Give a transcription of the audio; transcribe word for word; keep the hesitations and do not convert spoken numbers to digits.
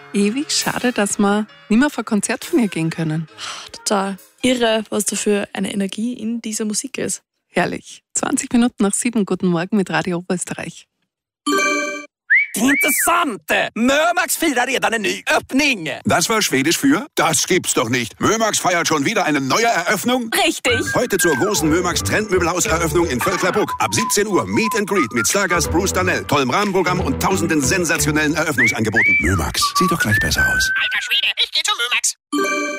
ewig schade, dass wir nicht mehr auf ein Konzert von ihr gehen können. Total irre, was da für eine Energie in dieser Musik ist. Herrlich. zwanzig Minuten nach sieben, guten Morgen mit Radio Oberösterreich. Intressante! Mörmax firar redan en ny öppning! Das war Schwedisch für? Das gibt's doch nicht. Mörmax feiert schon wieder eine neue Eröffnung? Richtig! Heute zur großen Mörmax Trendmöbelhaus-Eröffnung in Völklerbruck. Ab siebzehn Uhr Meet and Greet mit Stargast Bruce Darnell, tollem Rahmenprogramm und tausenden sensationellen Eröffnungsangeboten. Mörmax, sieht doch gleich besser aus. Alter Schwede, ich geh zu Mörmax!